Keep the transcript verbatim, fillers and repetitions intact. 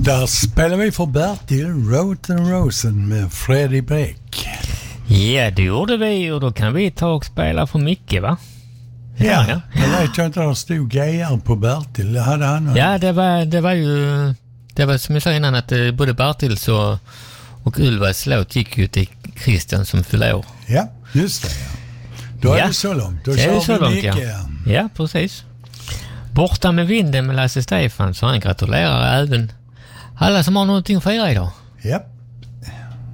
Där spelar vi för Bertil Roten Rosen med Freddie Beck. Ja, det gjorde vi, och då kan vi ta och spela för Micke, va? Ja, ja. ja. Jag vet ju inte, det stod G R på Bertil. Det hade han. Ja, det var, det var ju... Det var som jag sa innan, att både Bertils och, och Ylvas låt gick ju till Christian som fyllde år. Ja, just det. Ja. Då är ja. det så långt. Då kör så vi långt, Micke. Ja. ja, precis. Borta med vinden med Lasse Stefan, så han gratulerar även alla som har någonting att fira idag. Ja.